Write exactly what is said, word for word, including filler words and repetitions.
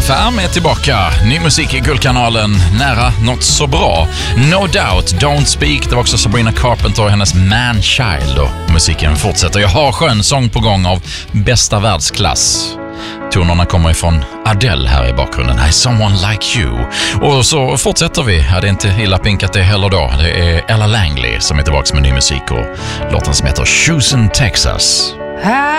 Fam är tillbaka. Ny musik i Guldkanalen, nära något så bra. No Doubt, Don't Speak. Det var också Sabrina Carpenter och hennes Man Child. Och musiken fortsätter. Jag har skön sång på gång av bästa världsklass. Tonerna kommer ifrån Adele här i bakgrunden. I Someone Like You. Och så fortsätter vi. Ja, det är inte illa pinkat det heller då. Det är Ella Langley som är tillbaka med ny musik och låten som heter Chosen Texas.